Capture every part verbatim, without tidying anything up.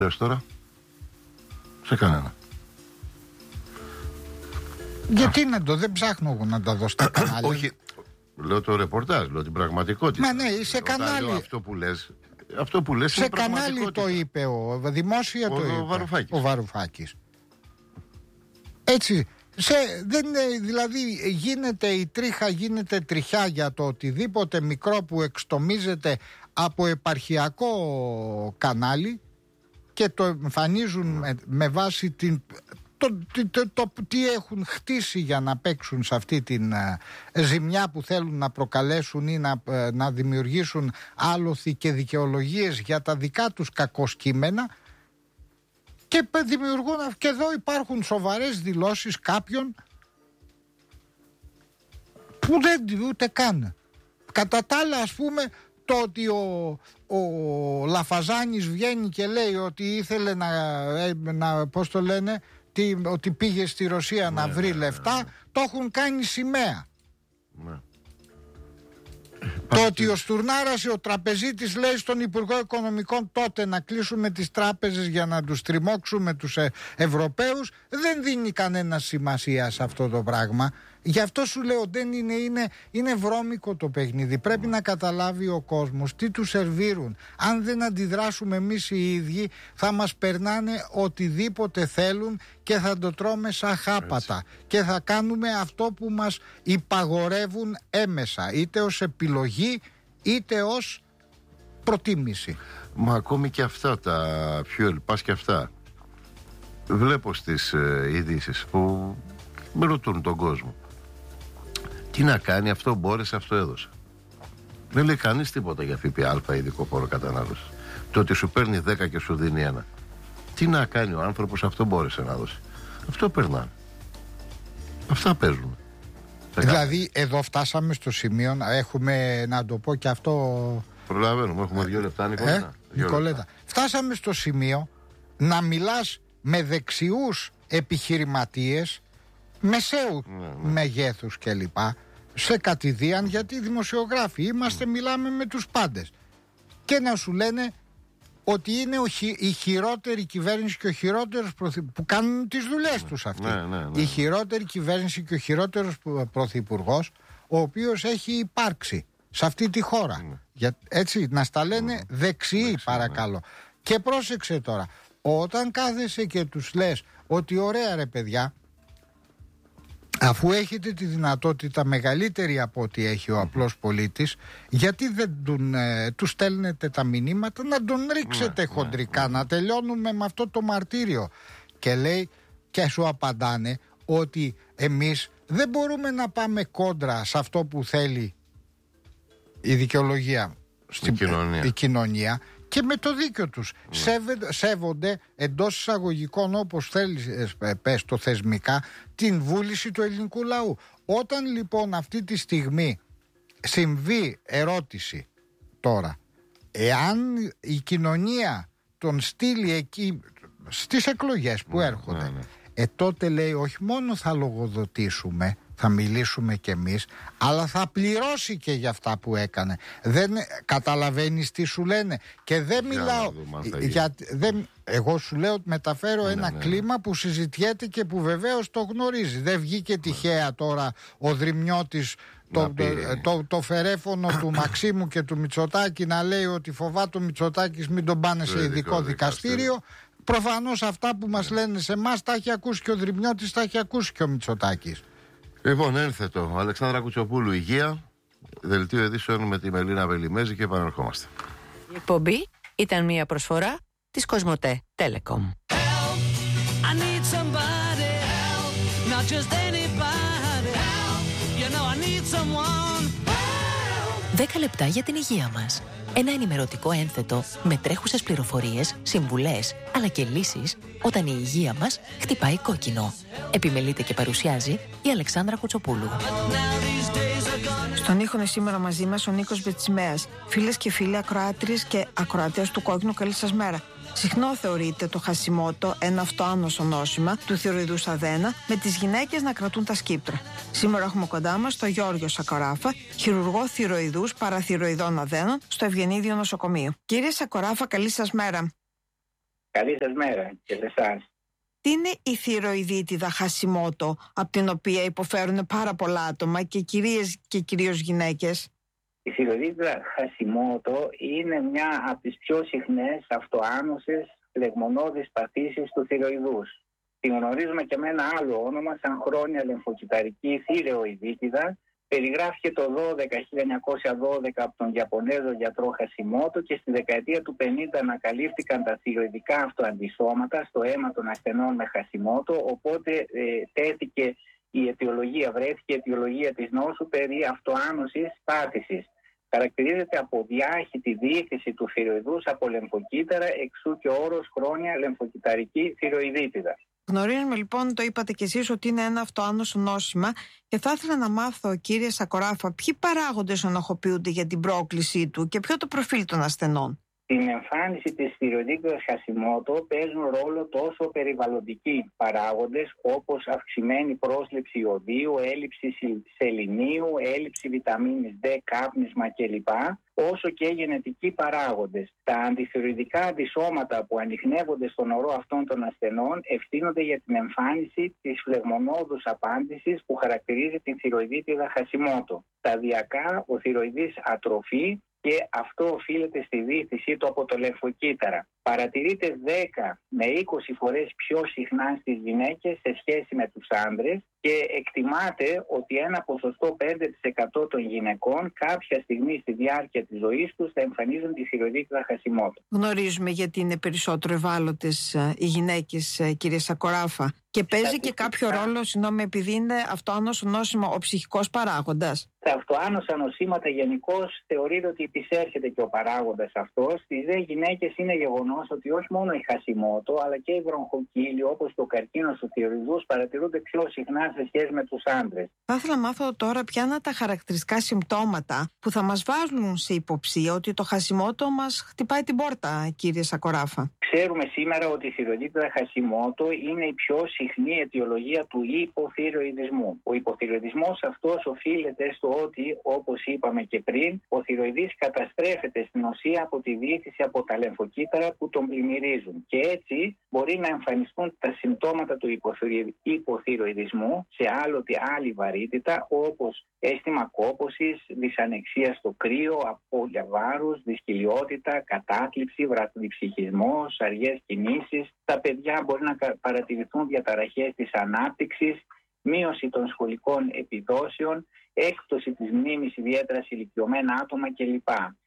Λες τώρα, σε κανένα. Γιατί να το, δεν ψάχνω εγώ να τα δω στα κανάλια. Όχι, λέω το ρεπορτάζ, λέω την πραγματικότητα. Μα ναι, σε κανάλι. Αυτό που λες, αυτό που λες σε κανάλι το είπε ο δημόσια ο, το είπε ο Βαρουφάκης. Ο Βαρουφάκης. Έτσι, σε, δεν, δηλαδή γίνεται η τρίχα, γίνεται τριχιά για το οτιδήποτε μικρό που εξτομίζεται από επαρχιακό κανάλι και το εμφανίζουν με, με βάση την, το, το, το, το, το τι έχουν χτίσει για να παίξουν σε αυτή την uh, ζημιά που θέλουν να προκαλέσουν ή να, uh, να δημιουργήσουν άλοθη και δικαιολογίες για τα δικά τους κακοσκήμενα. Και δημιουργούν, και εδώ υπάρχουν σοβαρές δηλώσεις κάποιων που δεν ούτε καν. Κατά τα άλλα, ας πούμε, το ότι ο, ο Λαφαζάνης βγαίνει και λέει ότι ήθελε να, να πώς το λένε, τι, ότι πήγε στη Ρωσία ναι, να βρει ναι, λεφτά, ναι, ναι. Το έχουν κάνει σημαία. Ναι. Το ότι ο Στουρνάρας, ο τραπεζίτης, λέει στον Υπουργό Οικονομικών τότε να κλείσουμε τις τράπεζες για να τους τριμώξουμε τους ε, Ευρωπαίους, δεν δίνει κανένα σημασία σε αυτό το πράγμα. Γι' αυτό σου λέω, δεν είναι, είναι, είναι βρώμικο το παιχνίδι. Πρέπει να καταλάβει ο κόσμος τι τους σερβίρουν. Αν δεν αντιδράσουμε εμείς οι ίδιοι, θα μας περνάνε οτιδήποτε θέλουν και θα το τρώμε σαν χάπατα. Έτσι. Και θα κάνουμε αυτό που μας υπαγορεύουν έμεσα, είτε ως επιλογή είτε ως προτίμηση. Μα ακόμη και αυτά τα fuel, πας και αυτά. Βλέπω στις ε, ειδήσεις που με ρωτούν τον κόσμο. Τι να κάνει, αυτό μπόρεσε, αυτό έδωσε. Δεν λέει κανείς τίποτα για ΦΠΑ, ειδικό φόρο κατανάλωσης. Το ότι σου παίρνει δέκα και σου δίνει ένα. Τι να κάνει ο άνθρωπος, αυτό μπόρεσε να δώσει. Αυτό περνάνε. Αυτά παίζουν. Δηλαδή εδώ φτάσαμε στο σημείο να έχουμε, να το πω και αυτό. Προλαβαίνουμε, έχουμε δύο λεπτά, Νικολέτα. Ε, Νικολέτα. Φτάσαμε στο σημείο να μιλάς με δεξιούς επιχειρηματίες μεσαίου ναι, ναι. μεγέθους κλπ. Σε κατηδίαν, γιατί οι δημοσιογράφοι είμαστε, mm. μιλάμε με τους πάντες. Και να σου λένε ότι είναι ο χει, η χειρότερη κυβέρνηση και ο χειρότερος πρωθυπουργός που κάνουν τις δουλειές τους αυτοί. Ναι, ναι, ναι. Η χειρότερη κυβέρνηση και ο χειρότερος πρωθυπουργός, ο οποίος έχει υπάρξει σε αυτή τη χώρα. Mm. Για, έτσι, να στα λένε mm. δεξιοί, δεξί, παρακαλώ. Ναι. Και πρόσεξε τώρα, όταν κάθεσαι και τους λες ότι ωραία ρε παιδιά, αφού έχετε τη δυνατότητα μεγαλύτερη από ό,τι έχει ο απλός πολίτης, γιατί δεν τον, ε, του στέλνετε τα μηνύματα να τον ρίξετε ναι, χοντρικά, ναι, ναι. να τελειώνουμε με αυτό το μαρτύριο. Και λέει και σου απαντάνε ότι εμείς δεν μπορούμε να πάμε κόντρα σε αυτό που θέλει η δικαιολογία, στην, η κοινωνία. Η κοινωνία. Και με το δίκιο τους mm. Σέβε, σέβονται εντός εισαγωγικών, όπως θέλει πες το θεσμικά, την βούληση του ελληνικού λαού. Όταν λοιπόν αυτή τη στιγμή συμβεί ερώτηση τώρα, εάν η κοινωνία τον στείλει εκεί στις εκλογές που mm, έρχονται mm, mm. ε τότε λέει όχι μόνο θα λογοδοτήσουμε, θα μιλήσουμε κι εμείς, αλλά θα πληρώσει και για αυτά που έκανε. Δεν καταλαβαίνεις τι σου λένε. Και δεν για μιλάω για, δεν, εγώ σου λέω ότι μεταφέρω ναι, ένα ναι, κλίμα ναι. που συζητιέται και που βεβαίως το γνωρίζει. Δεν βγήκε τυχαία τώρα ο Δρυμιώτης το, το, το, το φερέφωνο του Μαξίμου και του Μητσοτάκη να λέει ότι φοβάται ο Μητσοτάκης μην τον πάνε σε ειδικό δικαστήριο. δικαστήριο. Προφανώς αυτά που μας λένε σε εμάς τα έχει ακούσει και ο Δρυμιώτης, τα έχει ακούσει και ο Μητσοτάκης. Λοιπόν, ένθετο. Αλεξάνδρα Κουτσοπούλου, υγεία. Δελτίο ειδήσεων με τη Μελίνα Βελιμέζη και επαναρχόμαστε. Η εκπομπή ήταν μια προσφορά της Κοσμοτέ Telecom. δέκα λεπτά για την υγεία μας. Ένα ενημερωτικό ένθετο με τρέχουσες πληροφορίες, συμβουλές, αλλά και λύσεις όταν η υγεία μας χτυπάει κόκκινο. Επιμελείται και παρουσιάζει η Αλεξάνδρα Κουτσοπούλου. Στον ήχο είναι σήμερα μαζί μας ο Νίκος Μπετσιμέας. Φίλες και φίλοι, ακροάτριες και ακροατές του Κόκκινου, καλή σας μέρα. Συχνό θεωρείται το χασιμότο ένα αυτοάνωσο νόσημα του θηροειδούς αδένα, με τις γυναίκες να κρατούν τα σκύπτρα. Σήμερα έχουμε κοντά μας τον Γιώργο Σακοράφα, χειρουργό θηροειδούς παραθυροειδών αδένων στο Ευγενίδιο Νοσοκομείο. Κύριε Σακοράφα, καλή σας μέρα. Καλή σας μέρα και σε εσάς. Τι είναι η θηροειδίτιδα Χασιμότο, από την οποία υποφέρουν πάρα πολλά άτομα και κυρίες και κυρίως γυναίκες? Η θηροειδίτιδα Χασιμότο είναι μια από τις πιο συχνές αυτοάνωσες φλεγμονώδεις παθήσεις του θηροειδούς. Την γνωρίζουμε και με ένα άλλο όνομα, σαν χρόνια λεμφοκυταρική θηροειδίτιδα. Περιγράφηκε το χίλια εννιακόσια δώδεκα από τον Ιαπωνέζο γιατρό Χασιμότο και στη δεκαετία του πενήντα ανακαλύφθηκαν τα θηροειδικά αυτοαντισώματα στο αίμα των ασθενών με Χασιμότο, οπότε ε, τέθηκε η αιτιολογία, βρέθηκε η αιτιολογία της νόσου περί αυτοάνωσης πάθησης. Χαρακτηρίζεται από διάχυτη διοίκηση του θηροειδούς από λεμφοκύτταρα, εξού και ο όρος χρόνια λεμφοκυταρική θηροειδίτιδα. Γνωρίζουμε λοιπόν, το είπατε κι εσείς, ότι είναι ένα αυτοάνωσο νόσημα και θα ήθελα να μάθω, κύριε Σακοράφα, ποιοι παράγοντες ενοχοποιούνται για την πρόκλησή του και ποιο το προφίλ των ασθενών? Στην εμφάνιση της θηροειδίτιδας Χασιμότο παίζουν ρόλο τόσο περιβαλλοντικοί παράγοντες όπως αυξημένη πρόσληψη ιωδίου, έλλειψη σεληνίου, έλλειψη βιταμίνης D, κάπνισμα κλπ, όσο και γενετικοί παράγοντες. Τα αντιθηροειδικά αντισώματα που ανιχνεύονται στον ορό αυτών των ασθενών ευθύνονται για την εμφάνιση της φλεγμονώδους απάντησης που χαρακτηρίζει την θηροειδίτιδα Χασιμότο. Σταδιακά ο θηροειδής ατροφεί και αυτό οφείλεται στη διήθησή του από το λεμφοκύτταρα. Παρατηρείται δέκα με είκοσι φορές πιο συχνά στις γυναίκες σε σχέση με τους άντρες και εκτιμάται ότι ένα ποσοστό πέντε τοις εκατό των γυναικών κάποια στιγμή στη διάρκεια της ζωής τους θα εμφανίζουν τη θηροειδίτιδα Χασιμότο. Γνωρίζουμε γιατί είναι περισσότερο ευάλωτες οι γυναίκες, κύριε Σακοράφα, και παίζει και κάποιο ρόλο, συγγνώμη, επειδή είναι αυτοάνωσο νόσημα, ο ψυχικός παράγοντας? Τα αυτοάνοσα νοσήματα γενικώς θεωρείται ότι επισέρχεται και ο παράγοντας αυτός. Στις δε γυναίκες είναι γεγονός ότι όχι μόνο η Χασιμότο, αλλά και η βρονχοκύλη, όπως το καρκίνος του θηροειδούς, παρατηρούνται πιο συχνά σε σχέση με τους άντρες. Θα ήθελα να μάθω τώρα ποια είναι τα χαρακτηριστικά συμπτώματα που θα μας βάζουν σε υποψία ότι το Χασιμότο μας χτυπάει την πόρτα, κύριε Σακοράφα. Ξέρουμε σήμερα ότι η θηροειδίτιδα Χασιμότο είναι η πιο συχνή αιτιολογία του υποθυροειδισμού. Ο υποθυροειδισμός αυτός οφείλεται στο ότι, όπως είπαμε και πριν, ο θηροειδής καταστρέφεται στην ουσία από τη διήθηση από τα λεμφοκύτταρα που τον πλημμυρίζουν. Και έτσι μπορεί να εμφανιστούν τα συμπτώματα του υποθυροειδισμού σε άλλοτε άλλη βαρύτητα, όπως αίσθημα κόπωσης, δυσανεξία στο κρύο, απώλεια βάρους, δυσκολιότητα, κατάθλιψη, βραδιψυχισμός, αργές κινήσεις. Στα παιδιά μπορεί να παρατηρηθούν διαταραχές της ανάπτυξης, μείωση των σχολικών επιδόσεων, έκπτωση της μνήμης ιδιαίτερα σε ηλικιωμένα άτομα κλπ.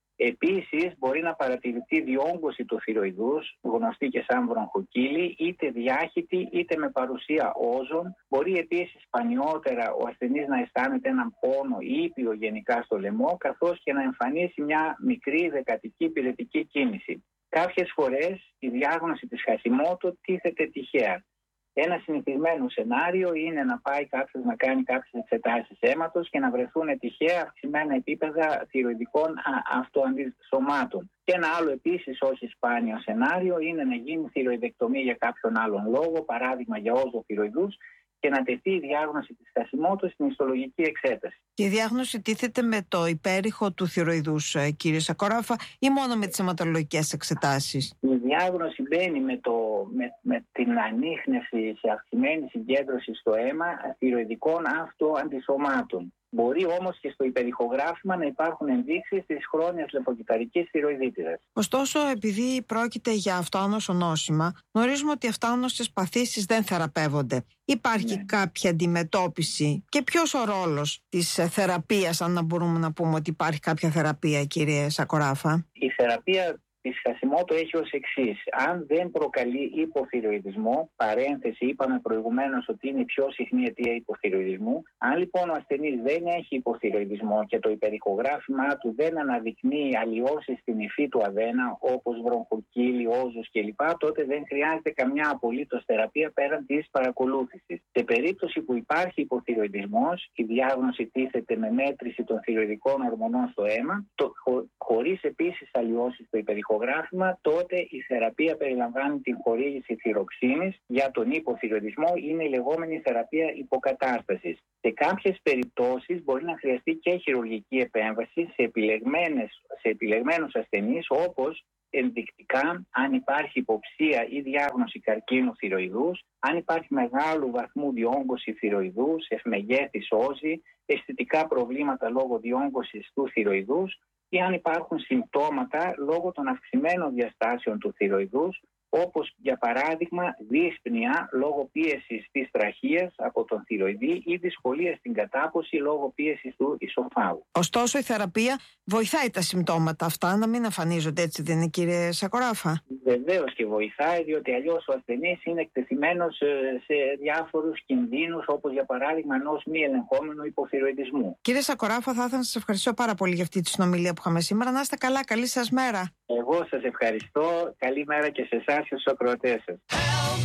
Επίσης μπορεί να παρατηρηθεί διόγκωση του θηροειδούς, γνωστή και σαν βρονχοκύλη, είτε διάχυτη είτε με παρουσία όζων. Μπορεί επίσης σπανιότερα ο ασθενής να αισθάνεται έναν πόνο ή ήπιο γενικά στο λαιμό, καθώς και να εμφανίσει μια μικρή δεκατική πυρετική κίνηση. Κάποιες φορές η διάγνωση της Χασιμότο τίθεται τυχαία. Ένα συνηθισμένο σενάριο είναι να πάει κάποιος να κάνει κάποιες εξετάσεις αίματος και να βρεθούν τυχαία αυξημένα επίπεδα θηροειδικών αυτοαντισωμάτων. Και ένα άλλο επίσης όχι σπάνιο σενάριο είναι να γίνει θηροειδεκτομία για κάποιον άλλον λόγο, παράδειγμα για όζο θηροειδούς, και να τεθεί η διάγνωση της Χασιμότο στην ιστολογική εξέταση. Και η διάγνωση τίθεται με το υπέρυχο του θηροειδούς, κύριε Σακοράφα, ή μόνο με τις αιματολογικές εξετάσεις? Η διάγνωση μπαίνει με, το, με, με την ανίχνευση σε αυξημένη συγκέντρωση στο αίμα θηροειδικών αυτοαντισωμάτων. Μπορεί όμως και στο υπερηχογράφημα να υπάρχουν ενδείξεις της χρόνιας λεμφοκυταρικής θηροειδίτιδας. Ωστόσο, επειδή πρόκειται για αυτοάνωσο νόσημα, γνωρίζουμε ότι αυτοάνωσες παθήσεις δεν θεραπεύονται. Υπάρχει ναι. κάποια αντιμετώπιση και ποιος ο ρόλος της θεραπείας, αν να μπορούμε να πούμε ότι υπάρχει κάποια θεραπεία, κύριε Σακοράφα? Η θεραπεία της Χασιμότο έχει ως εξής. Αν δεν προκαλεί υποθυροειδισμό, παρένθεση, είπαμε προηγουμένως ότι είναι η πιο συχνή αιτία υποθυροειδισμού. Αν λοιπόν ο ασθενής δεν έχει υποθυροειδισμό και το υπερηχογράφημά του δεν αναδεικνύει αλλοιώσεις στην υφή του αδένα, όπως βρονχοκύλη, όζους κλπ., τότε δεν χρειάζεται καμιά απολύτως θεραπεία πέραν της παρακολούθησης. Σε περίπτωση που υπάρχει υποθυροειδισμός, η διάγνωση τίθεται με μέτρηση των θηροειδικών ορμονών στο αίμα, το, χω, χωρίς επίσης αλλοιώσεις στο υπερηχογράφημα. ηχογράφημα, τότε η θεραπεία περιλαμβάνει την χορήγηση θυροξίνης. Για τον υποθυροειδισμό είναι η λεγόμενη θεραπεία υποκατάστασης. Σε κάποιες περιπτώσεις μπορεί να χρειαστεί και χειρουργική επέμβαση σε, επιλεγμένες, σε επιλεγμένους ασθενείς, όπως ενδεικτικά αν υπάρχει υποψία ή διάγνωση καρκίνου θυροειδούς, αν υπάρχει μεγάλου βαθμού διόγκωση θυροειδούς, ευμεγέθης όζη, αισθητικά προβλήματα λόγω διόγκωσης του θυροειδούς ή αν υπάρχουν συμπτώματα λόγω των αυξημένων διαστάσεων του θυροειδούς, όπως για παράδειγμα δύσπνοια λόγω πίεσης της τραχείας από τον θυροειδή ή δυσκολία στην κατάπωση λόγω πίεσης του ισοφάγου. Ωστόσο, η θεραπεία βοηθάει τα συμπτώματα αυτά να μην εμφανίζονται, έτσι δεν είναι, κύριε Σακοράφα? Βεβαίως και βοηθάει, διότι αλλιώς ο ασθενής είναι εκτεθειμένος σε διάφορους κινδύνους, όπως για παράδειγμα ενός μη ελεγχόμενου υποθυροειδισμού. Κύριε Σακοράφα, θα ήθελα να σας ευχαριστώ πάρα πολύ για αυτή τη συνομιλία που είχαμε σήμερα. Να είστε καλά, καλή σας μέρα. Εγώ σας ευχαριστώ. Καλή μέρα και σε εσάς και στους ακροατές σας.